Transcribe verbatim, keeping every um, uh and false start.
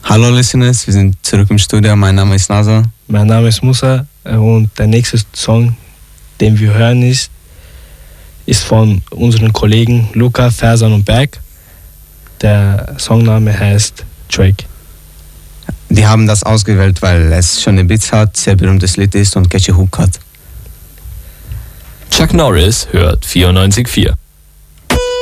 Hallo Listeners, wir sind zurück im Studio. Mein Name ist Nasa. Mein Name ist Musa und der nächste Song, den wir hören, ist, ist von unseren Kollegen Luca, Fersan und Berg. Der Songname heißt Drake. Die haben das ausgewählt, weil es schöne Beats hat, sehr berühmtes Lied ist und catchy Hook hat. Chuck Norris hört vierundneunzig Komma vier.